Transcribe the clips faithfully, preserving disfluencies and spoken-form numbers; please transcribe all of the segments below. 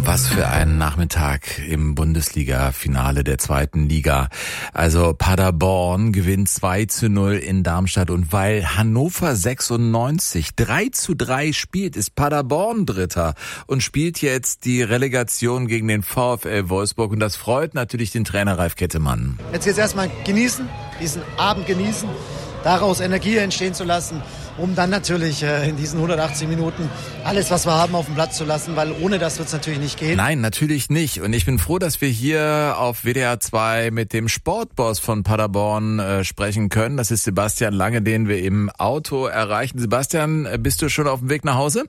Was für ein Nachmittag im Bundesliga-Finale der zweiten Liga. Also Paderborn gewinnt zwei zu null in Darmstadt, und weil Hannover sechsundneunzig drei zu drei spielt, ist Paderborn Dritter und spielt jetzt die Relegation gegen den VfL Wolfsburg, und das freut natürlich den Trainer Ralf Kettemann. Jetzt jetzt erstmal genießen, diesen Abend genießen, daraus Energie entstehen zu lassen, um dann natürlich äh, in diesen hundertachtzig Minuten alles, was wir haben, auf den Platz zu lassen, weil ohne das wird es natürlich nicht gehen. Nein, natürlich nicht. Und ich bin froh, dass wir hier auf W D R zwei mit dem Sportboss von Paderborn äh, sprechen können. Das ist Sebastian Lange, den wir im Auto erreichen. Sebastian, bist du schon auf dem Weg nach Hause?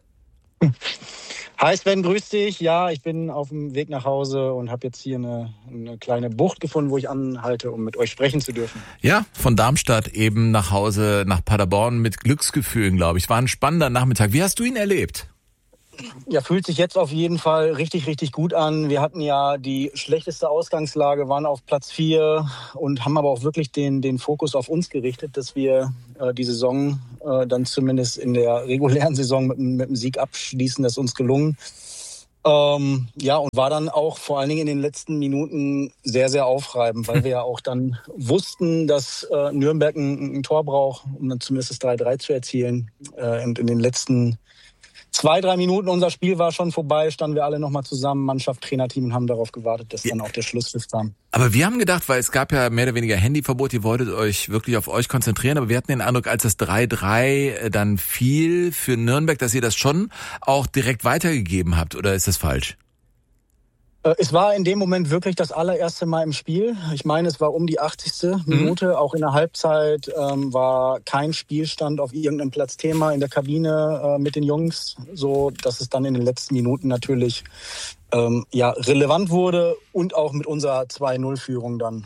Hi Sven, grüß dich. Ja, ich bin auf dem Weg nach Hause und habe jetzt hier eine, eine kleine Bucht gefunden, wo ich anhalte, um mit euch sprechen zu dürfen. Ja, von Darmstadt eben nach Hause, nach Paderborn mit Glücksgefühlen, glaube ich. War ein spannender Nachmittag. Wie hast du ihn erlebt? Ja, fühlt sich jetzt auf jeden Fall richtig, richtig gut an. Wir hatten ja die schlechteste Ausgangslage, waren auf Platz vier und haben aber auch wirklich den, den Fokus auf uns gerichtet, dass wir äh, die Saison äh, dann zumindest in der regulären Saison mit, mit einem Sieg abschließen. Das ist uns gelungen. Ähm, ja, und war dann auch vor allen Dingen in den letzten Minuten sehr, sehr aufreibend, weil wir ja auch dann wussten, dass äh, Nürnberg ein, ein Tor braucht, um dann zumindest das drei drei zu erzielen. Äh, und in den letzten Zwei, drei Minuten, unser Spiel war schon vorbei, standen wir alle nochmal zusammen, Mannschaft, Trainerteam, und haben darauf gewartet, dass dann auch der Schlusspfiff kam. Aber wir haben gedacht, weil es gab ja mehr oder weniger Handyverbot, ihr wolltet euch wirklich auf euch konzentrieren, aber wir hatten den Eindruck, als das drei drei dann fiel für Nürnberg, dass ihr das schon auch direkt weitergegeben habt, oder ist das falsch? Es war in dem Moment wirklich das allererste Mal im Spiel. Ich meine, es war um die achtzigste Minute. Mhm. Auch in der Halbzeit ähm, war kein Spielstand auf irgendeinem Platz Thema in der Kabine äh, mit den Jungs, so dass es dann in den letzten Minuten natürlich ähm, ja relevant wurde und auch mit unserer zwei null Führung dann.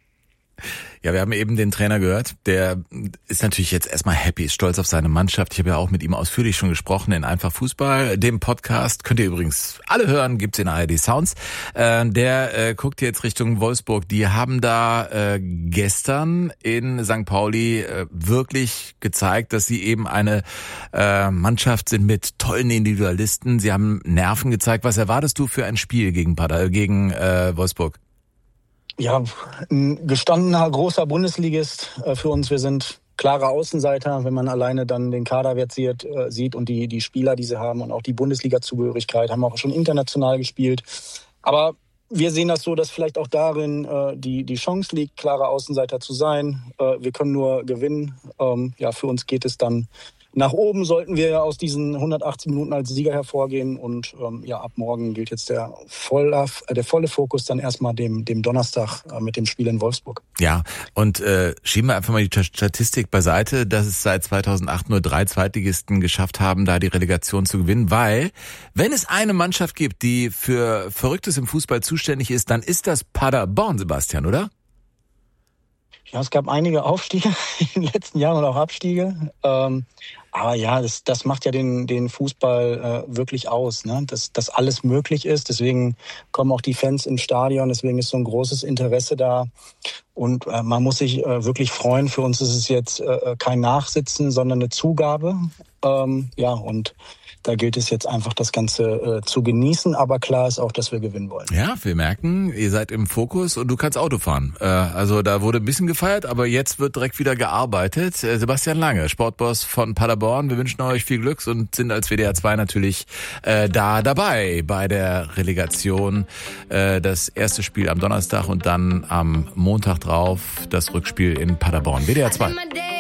Ja, wir haben eben den Trainer gehört, der ist natürlich jetzt erstmal happy, ist stolz auf seine Mannschaft. Ich habe ja auch mit ihm ausführlich schon gesprochen in Einfach Fußball, dem Podcast. Könnt ihr übrigens alle hören, gibt's in A R D Sounds. Äh, der äh, guckt jetzt Richtung Wolfsburg. Die haben da äh, gestern in Sankt Pauli äh, wirklich gezeigt, dass sie eben eine äh, Mannschaft sind mit tollen Individualisten. Sie haben Nerven gezeigt. Was erwartest du für ein Spiel gegen Pader, gegen äh, Wolfsburg? Ja, ein gestandener, großer Bundesligist äh, für uns. Wir sind klare Außenseiter, wenn man alleine dann den Kaderwert sieht, äh, sieht und die, die Spieler, die sie haben, und auch die Bundesliga-Zugehörigkeit, haben auch schon international gespielt. Aber wir sehen das so, dass vielleicht auch darin äh, die, die Chance liegt, klare Außenseiter zu sein. Äh, wir können nur gewinnen. Ähm, ja, für uns geht es dann nach oben, sollten wir aus diesen hundertachtzig Minuten als Sieger hervorgehen, und ähm, ja, ab morgen gilt jetzt der volle, der volle Fokus dann erstmal dem, dem Donnerstag äh, mit dem Spiel in Wolfsburg. Ja, und äh, schieben wir einfach mal die Statistik beiseite, dass es seit zweitausendacht nur drei Zweitligisten geschafft haben, da die Relegation zu gewinnen, weil wenn es eine Mannschaft gibt, die für Verrücktes im Fußball zuständig ist, dann ist das Paderborn, Sebastian, oder? Ja, es gab einige Aufstiege in den letzten Jahren und auch Abstiege. Ähm, aber ja, das, das macht ja den, den Fußball äh, wirklich aus, ne? Dass, dass alles möglich ist. Deswegen kommen auch die Fans ins Stadion. Deswegen ist so ein großes Interesse da. Und äh, man muss sich äh, wirklich freuen. Für uns ist es jetzt äh, kein Nachsitzen, sondern eine Zugabe. Ähm, ja, und da gilt es jetzt einfach, das Ganze äh, zu genießen. Aber klar ist auch, dass wir gewinnen wollen. Ja, wir merken, ihr seid im Fokus und du kannst Auto fahren. Äh, also da wurde ein bisschen gefeiert, aber jetzt wird direkt wieder gearbeitet. Äh, Sebastian Lange, Sportboss von Paderborn. Wir wünschen euch viel Glücks und sind als W D R zwei natürlich äh, da dabei bei der Relegation. Äh, das erste Spiel am Donnerstag und dann am Montag drauf das Rückspiel in Paderborn. W D R zwei.